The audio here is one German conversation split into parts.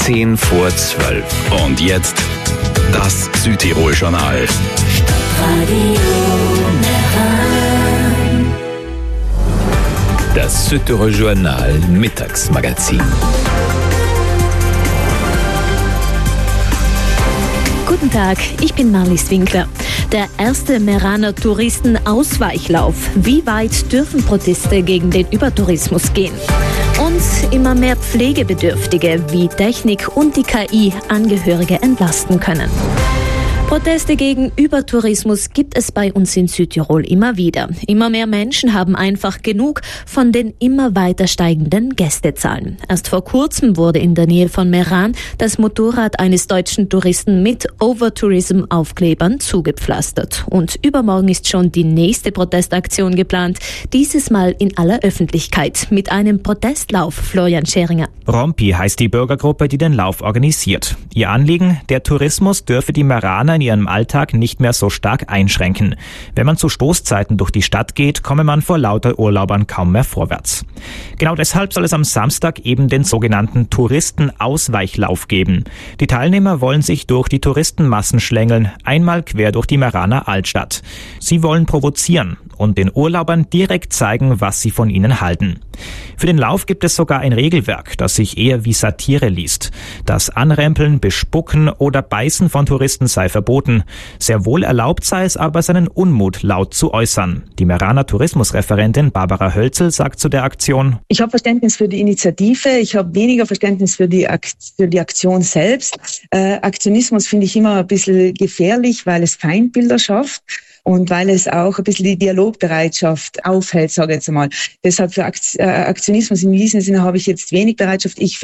10:10. Und jetzt das Südtirol-Journal. Das Südtirol-Journal Mittagsmagazin. Guten Tag, ich bin Marlies Winkler. Der erste Meraner Touristenausweichlauf. Wie weit dürfen Proteste gegen den Übertourismus gehen? Und immer mehr Pflegebedürftige, wie Technik und die KI Angehörige entlasten können. Proteste gegen Übertourismus gibt es bei uns in Südtirol immer wieder. Immer mehr Menschen haben einfach genug von den immer weiter steigenden Gästezahlen. Erst vor kurzem wurde in der Nähe von Meran das Motorrad eines deutschen Touristen mit Overtourism-Aufklebern zugepflastert. Und übermorgen ist schon die nächste Protestaktion geplant. Dieses Mal in aller Öffentlichkeit mit einem Protestlauf. Florian Scheringer. Rompi heißt die Bürgergruppe, die den Lauf organisiert. Ihr Anliegen, der Tourismus dürfe die Meraner in ihrem Alltag nicht mehr so stark einschränken. Wenn man zu Stoßzeiten durch die Stadt geht, komme man vor lauter Urlaubern kaum mehr vorwärts. Genau deshalb soll es am Samstag eben den sogenannten Touristenausweichlauf geben. Die Teilnehmer wollen sich durch die Touristenmassen schlängeln, einmal quer durch die Meraner Altstadt. Sie wollen provozieren und den Urlaubern direkt zeigen, was sie von ihnen halten. Für den Lauf gibt es sogar ein Regelwerk, das sich eher wie Satire liest. Das Anrempeln, Bespucken oder Beißen von Touristen sei verboten. Sehr wohl erlaubt sei es aber, seinen Unmut laut zu äußern. Die Meraner Tourismusreferentin Barbara Hölzel sagt zu der Aktion: Ich habe Verständnis für die Initiative, ich habe weniger Verständnis für die Aktion selbst. Aktionismus finde ich immer ein bisschen gefährlich, weil es Feindbilder schafft. Und weil es auch ein bisschen die Dialogbereitschaft aufhält, sage ich jetzt einmal. Deshalb für Aktionismus in diesem Sinne habe ich jetzt wenig Bereitschaft. Ich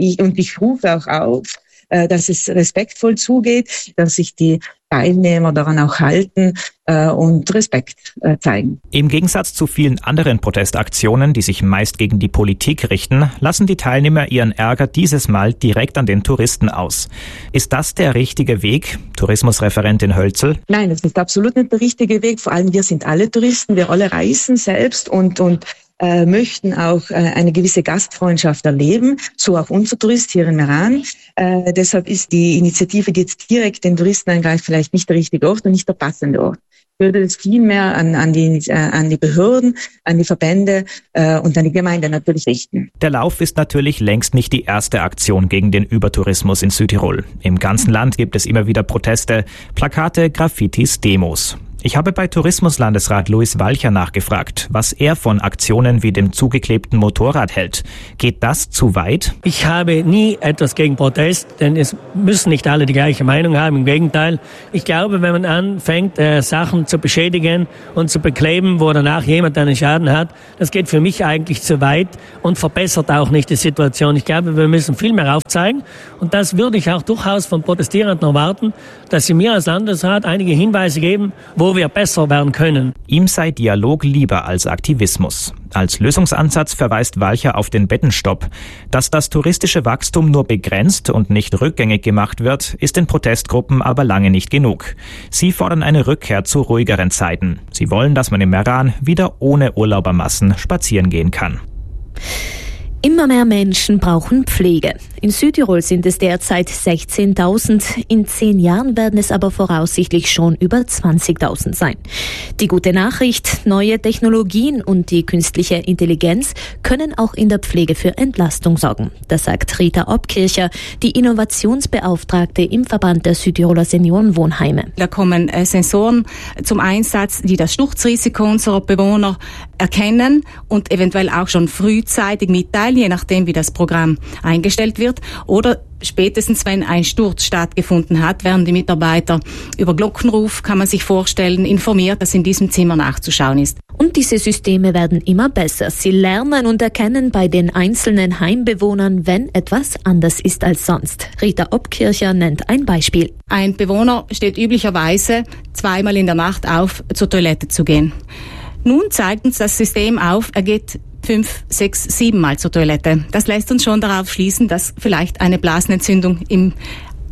rufe auch auf, dass es respektvoll zugeht, dass sich die Teilnehmer daran auch halten und Respekt zeigen. Im Gegensatz zu vielen anderen Protestaktionen, die sich meist gegen die Politik richten, lassen die Teilnehmer ihren Ärger dieses Mal direkt an den Touristen aus. Ist das der richtige Weg, Tourismusreferentin Hölzel? Nein, das ist absolut nicht der richtige Weg. Vor allem wir sind alle Touristen, wir alle reisen selbst und möchten auch eine gewisse Gastfreundschaft erleben, so auch unser Tourist hier in Meran. Deshalb ist die Initiative, die jetzt direkt den Touristen angreift, vielleicht nicht der richtige Ort und nicht der passende Ort. Ich würde es viel mehr an die Behörden, an die Verbände und an die Gemeinde natürlich richten. Der Lauf ist natürlich längst nicht die erste Aktion gegen den Übertourismus in Südtirol. Im ganzen Land gibt es immer wieder Proteste, Plakate, Graffitis, Demos. Ich habe bei Tourismuslandesrat Luis Walcher nachgefragt, was er von Aktionen wie dem zugeklebten Motorrad hält. Geht das zu weit? Ich habe nie etwas gegen Protest, denn es müssen nicht alle die gleiche Meinung haben. Im Gegenteil, ich glaube, wenn man anfängt, Sachen zu beschädigen und zu bekleben, wo danach jemand einen Schaden hat, das geht für mich eigentlich zu weit und verbessert auch nicht die Situation. Ich glaube, wir müssen viel mehr aufzeigen und das würde ich auch durchaus von Protestierenden erwarten, dass sie mir als Landesrat einige Hinweise geben, wo wir besser werden können. Ihm sei Dialog lieber als Aktivismus. Als Lösungsansatz verweist Walcher auf den Bettenstopp. Dass das touristische Wachstum nur begrenzt und nicht rückgängig gemacht wird, ist den Protestgruppen aber lange nicht genug. Sie fordern eine Rückkehr zu ruhigeren Zeiten. Sie wollen, dass man im Meran wieder ohne Urlaubermassen spazieren gehen kann. Immer mehr Menschen brauchen Pflege. In Südtirol sind es derzeit 16.000. In 10 Jahren werden es aber voraussichtlich schon über 20.000 sein. Die gute Nachricht: Neue Technologien und die künstliche Intelligenz können auch in der Pflege für Entlastung sorgen. Das sagt Rita Obkircher, die Innovationsbeauftragte im Verband der Südtiroler Seniorenwohnheime. Da kommen Sensoren zum Einsatz, die das Sturzrisiko unserer Bewohner erkennen und eventuell auch schon frühzeitig mitteilen, je nachdem, wie das Programm eingestellt wird. Oder spätestens, wenn ein Sturz stattgefunden hat, werden die Mitarbeiter über Glockenruf, kann man sich vorstellen, informiert, dass in diesem Zimmer nachzuschauen ist. Und diese Systeme werden immer besser. Sie lernen und erkennen bei den einzelnen Heimbewohnern, wenn etwas anders ist als sonst. Rita Obkircher nennt ein Beispiel. Ein Bewohner steht üblicherweise 2-mal in der Nacht auf, zur Toilette zu gehen. Nun zeigt uns das System auf, er geht 5, 6, 7 Mal zur Toilette. Das lässt uns schon darauf schließen, dass vielleicht eine Blasenentzündung im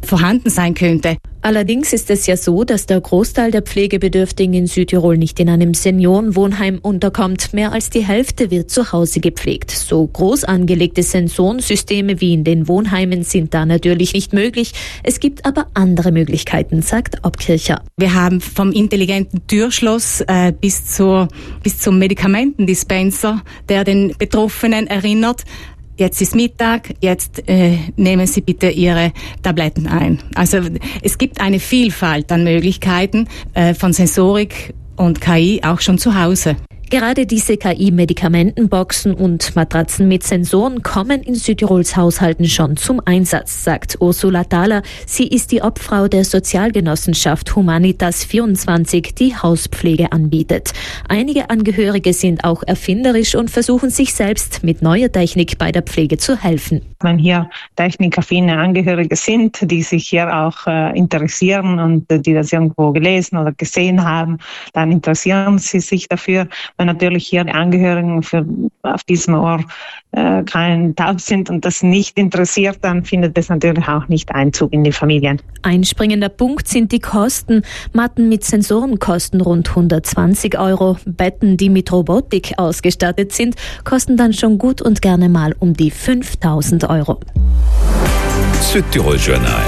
vorhanden sein könnte. Allerdings ist es ja so, dass der Großteil der Pflegebedürftigen in Südtirol nicht in einem Seniorenwohnheim unterkommt. Mehr als die Hälfte wird zu Hause gepflegt. So groß angelegte Sensorensysteme wie in den Wohnheimen sind da natürlich nicht möglich. Es gibt aber andere Möglichkeiten, sagt Obkircher. Wir haben vom intelligenten Türschloss bis zum Medikamentendispenser, der den Betroffenen erinnert: Jetzt ist Mittag, jetzt nehmen Sie bitte Ihre Tabletten ein. Also es gibt eine Vielfalt an Möglichkeiten von Sensorik und KI auch schon zu Hause. Gerade diese KI-Medikamentenboxen und Matratzen mit Sensoren kommen in Südtirols Haushalten schon zum Einsatz, sagt Ursula Thaler. Sie ist die Obfrau der Sozialgenossenschaft Humanitas 24, die Hauspflege anbietet. Einige Angehörige sind auch erfinderisch und versuchen sich selbst mit neuer Technik bei der Pflege zu helfen. Wenn hier technikaffine Angehörige sind, die sich hier auch interessieren und die das irgendwo gelesen oder gesehen haben, dann interessieren sie sich dafür. Wenn natürlich hier die Angehörigen auf diesem Ohr kein taub sind und das nicht interessiert, dann findet es natürlich auch nicht Einzug in die Familien. Ein springender Punkt sind die Kosten. Matten mit Sensoren kosten rund 120 €. Betten, die mit Robotik ausgestattet sind, kosten dann schon gut und gerne mal um die 5.000 €. Südtirol Journal.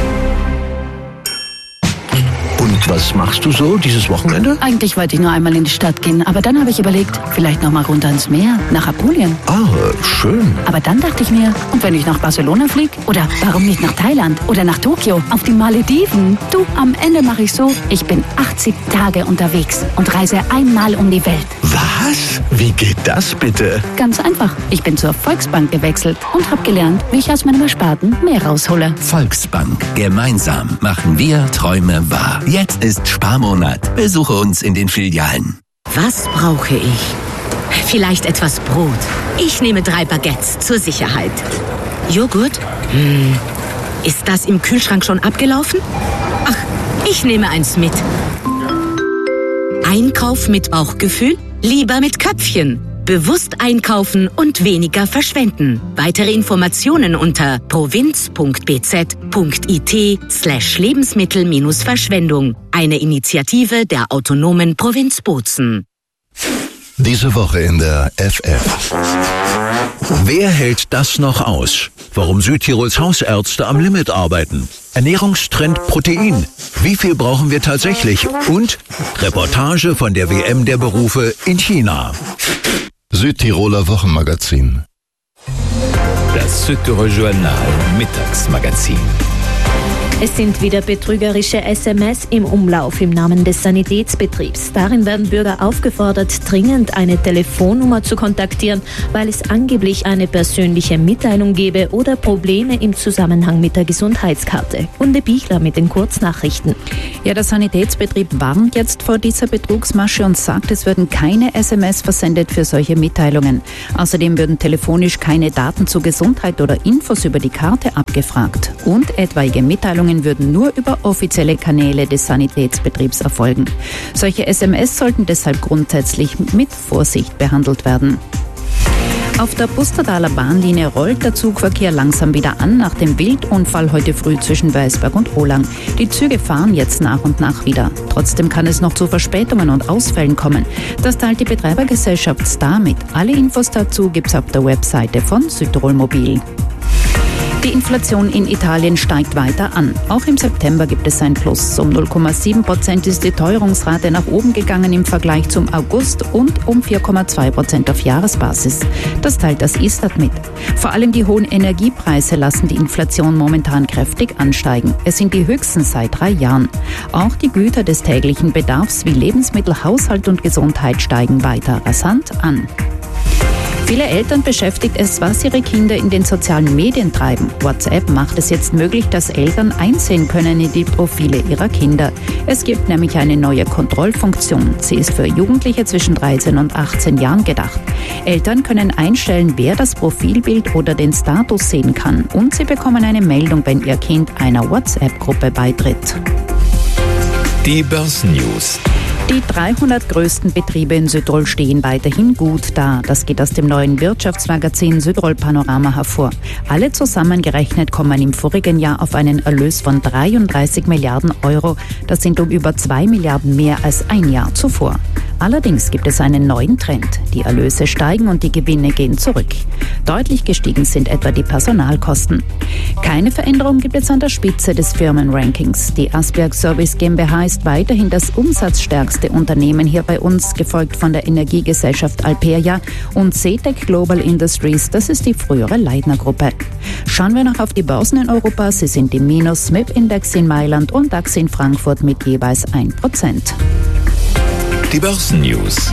Und was machst du so dieses Wochenende? Eigentlich wollte ich nur einmal in die Stadt gehen, aber dann habe ich überlegt, vielleicht noch mal runter ins Meer, nach Apulien. Ah, schön. Aber dann dachte ich mir, und wenn ich nach Barcelona fliege? Oder warum nicht nach Thailand? Oder nach Tokio? Auf die Malediven? Du, am Ende mache ich so, ich bin 80 Tage unterwegs und reise einmal um die Welt. Was? Wie geht das bitte? Ganz einfach. Ich bin zur Volksbank gewechselt und habe gelernt, wie ich aus meinem Ersparten mehr raushole. Volksbank. Gemeinsam machen wir Träume wahr. Jetzt ist Sparmonat. Besuche uns in den Filialen. Was brauche ich? Vielleicht etwas Brot. Ich nehme 3 Baguettes zur Sicherheit. Joghurt? Ist das im Kühlschrank schon abgelaufen? Ach, ich nehme eins mit. Einkauf mit Bauchgefühl? Lieber mit Köpfchen. Bewusst einkaufen und weniger verschwenden. Weitere Informationen unter provinz.bz.it/Lebensmittel-Verschwendung. Eine Initiative der autonomen Provinz Bozen. Diese Woche in der FF. Wer hält das noch aus? Warum Südtirols Hausärzte am Limit arbeiten? Ernährungstrend Protein. Wie viel brauchen wir tatsächlich? Und Reportage von der WM der Berufe in China. Südtiroler Wochenmagazin. Das Südtirol Journal Mittagsmagazin. Es sind wieder betrügerische SMS im Umlauf im Namen des Sanitätsbetriebs. Darin werden Bürger aufgefordert, dringend eine Telefonnummer zu kontaktieren, weil es angeblich eine persönliche Mitteilung gebe oder Probleme im Zusammenhang mit der Gesundheitskarte. Gunde Bichler mit den Kurznachrichten. Ja, der Sanitätsbetrieb warnt jetzt vor dieser Betrugsmasche und sagt, es würden keine SMS versendet für solche Mitteilungen. Außerdem würden telefonisch keine Daten zur Gesundheit oder Infos über die Karte abgefragt. Und etwaige Mitteilungen würden nur über offizielle Kanäle des Sanitätsbetriebs erfolgen. Solche SMS sollten deshalb grundsätzlich mit Vorsicht behandelt werden. Auf der Pustertaler Bahnlinie rollt der Zugverkehr langsam wieder an nach dem Wildunfall heute früh zwischen Weisberg und Olang. Die Züge fahren jetzt nach und nach wieder. Trotzdem kann es noch zu Verspätungen und Ausfällen kommen. Das teilt die Betreibergesellschaft Star mit. Alle Infos dazu gibt's auf der Webseite von Südtirol Mobil. Die Inflation in Italien steigt weiter an. Auch im September gibt es ein Plus. Um 0,7% ist die Teuerungsrate nach oben gegangen im Vergleich zum August und um 4,2% auf Jahresbasis. Das teilt das Istat mit. Vor allem die hohen Energiepreise lassen die Inflation momentan kräftig ansteigen. Es sind die höchsten seit 3 Jahren. Auch die Güter des täglichen Bedarfs wie Lebensmittel, Haushalt und Gesundheit steigen weiter rasant an. Viele Eltern beschäftigt es, was ihre Kinder in den sozialen Medien treiben. WhatsApp macht es jetzt möglich, dass Eltern einsehen können in die Profile ihrer Kinder. Es gibt nämlich eine neue Kontrollfunktion. Sie ist für Jugendliche zwischen 13 und 18 Jahren gedacht. Eltern können einstellen, wer das Profilbild oder den Status sehen kann. Und sie bekommen eine Meldung, wenn ihr Kind einer WhatsApp-Gruppe beitritt. Die Börsennews. Die 300 größten Betriebe in Südtirol stehen weiterhin gut da. Das geht aus dem neuen Wirtschaftsmagazin Südtirol Panorama hervor. Alle zusammengerechnet kommen im vorigen Jahr auf einen Erlös von 33 Milliarden Euro. Das sind um über 2 Milliarden mehr als ein Jahr zuvor. Allerdings gibt es einen neuen Trend. Die Erlöse steigen und die Gewinne gehen zurück. Deutlich gestiegen sind etwa die Personalkosten. Keine Veränderung gibt es an der Spitze des Firmenrankings. Die Asberg Service GmbH ist weiterhin das umsatzstärkste Unternehmen hier bei uns, gefolgt von der Energiegesellschaft Alperia und CETEC Global Industries, das ist die frühere Leitner-Gruppe. Schauen wir noch auf die Börsen in Europa. Sie sind im Minus, MIP-Index in Mailand und DAX in Frankfurt mit jeweils 1%. Die Börsennews.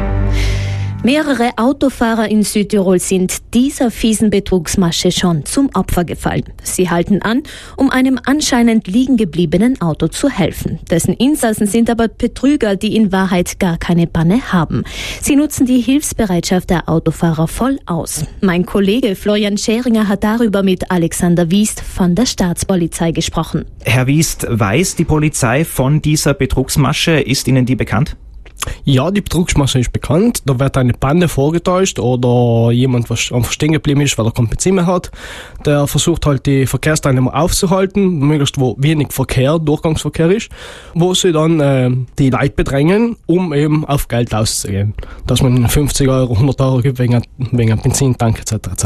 Mehrere Autofahrer in Südtirol sind dieser fiesen Betrugsmasche schon zum Opfer gefallen. Sie halten an, um einem anscheinend liegen gebliebenen Auto zu helfen. Dessen Insassen sind aber Betrüger, die in Wahrheit gar keine Panne haben. Sie nutzen die Hilfsbereitschaft der Autofahrer voll aus. Mein Kollege Florian Scheringer hat darüber mit Alexander Wiest von der Staatspolizei gesprochen. Herr Wiest, weiß die Polizei von dieser Betrugsmasche? Ist Ihnen die bekannt? Ja, die Betrugsmasche ist bekannt. Da wird eine Panne vorgetäuscht oder jemand, was einfach stehen geblieben ist, weil er kein Benzin mehr hat. Der versucht halt die Verkehrsteilnehmer aufzuhalten, möglichst wo wenig Verkehr, Durchgangsverkehr ist, wo sie dann die Leute bedrängen, um eben auf Geld auszugehen. Dass man ihnen 50 Euro, 100 Euro gibt wegen einem Benzintank etc. etc.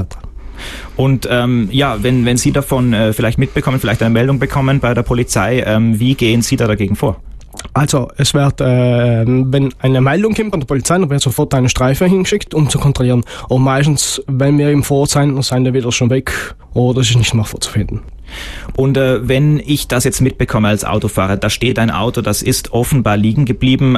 Und wenn Sie davon vielleicht mitbekommen, vielleicht eine Meldung bekommen bei der Polizei, wie gehen Sie da dagegen vor? Also es wird, wenn eine Meldung kommt an der Polizei, dann wird sofort eine Streife hingeschickt, um zu kontrollieren. Und meistens, wenn wir im Vor Ort sind, dann sind wir wieder schon weg oder es ist nicht mehr vorzufinden. Und wenn ich das jetzt mitbekomme als Autofahrer, da steht ein Auto, das ist offenbar liegen geblieben,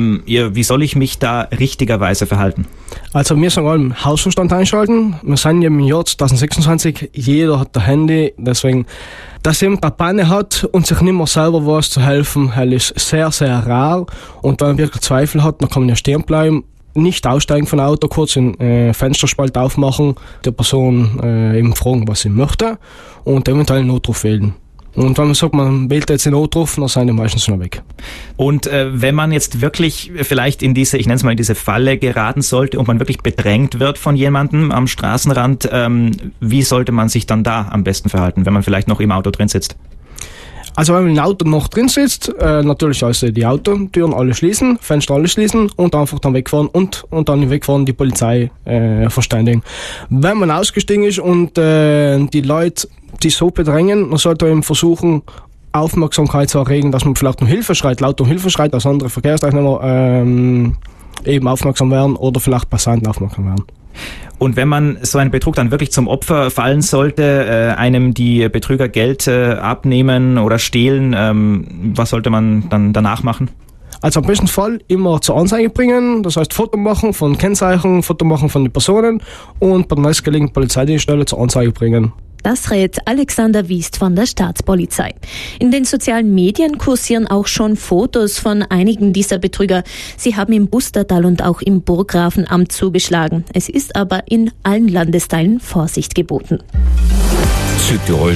wie soll ich mich da richtigerweise verhalten? Also wir sagen allem Hausverstand einschalten. Wir sind ja im Jahr 2026, jeder hat ein Handy, deswegen, dass jemand eine Panne hat und sich nicht mehr selber weiß zu helfen, ist sehr, sehr rar. Und wenn man wirklich Zweifel hat, dann kann man ja stehen bleiben, nicht aussteigen von Auto, kurz den Fensterspalt aufmachen, der Person eben fragen, was sie möchte und eventuell einen Notruf wählen. Und wenn man sagt, man wählt jetzt den Notruf, dann sind die meistens schon weg. Und wenn man jetzt wirklich vielleicht in diese, ich nenne es mal, in diese Falle geraten sollte und man wirklich bedrängt wird von jemandem am Straßenrand, wie sollte man sich dann da am besten verhalten, wenn man vielleicht noch im Auto drin sitzt? Also wenn man im Auto noch drin sitzt, natürlich also die Autotüren alle schließen, Fenster alle schließen und einfach dann wegfahren und dann im Wegfahren die Polizei verständigen. Wenn man ausgestiegen ist und die Leute die so bedrängen, dann sollte man eben versuchen, Aufmerksamkeit zu erregen, dass man vielleicht um Hilfe schreit, laut um Hilfe schreit, dass andere Verkehrsteilnehmer eben aufmerksam werden oder vielleicht Passanten aufmerksam werden. Und wenn man so einen Betrug dann wirklich zum Opfer fallen sollte, einem die Betrüger Geld abnehmen oder stehlen, was sollte man dann danach machen? Also am besten Fall immer zur Anzeige bringen, das heißt Foto machen von Kennzeichen, Foto machen von den Personen und bei der nächstgelegenen Polizeidienststelle zur Anzeige bringen. Das rät Alexander Wiest von der Staatspolizei. In den sozialen Medien kursieren auch schon Fotos von einigen dieser Betrüger. Sie haben im Bustertal und auch im Burggrafenamt zugeschlagen. Es ist aber in allen Landesteilen Vorsicht geboten. Südtirol